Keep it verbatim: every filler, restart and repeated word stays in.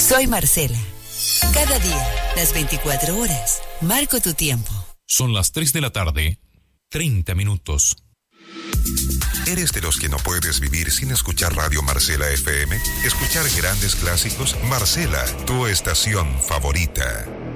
Soy Marcela. Cada día, las veinticuatro horas, marco tu tiempo. Son las tres de la tarde, treinta minutos. ¿Eres de los que no puedes vivir sin escuchar Radio Marcela F M? ¿Escuchar grandes clásicos? Marcela, tu estación favorita.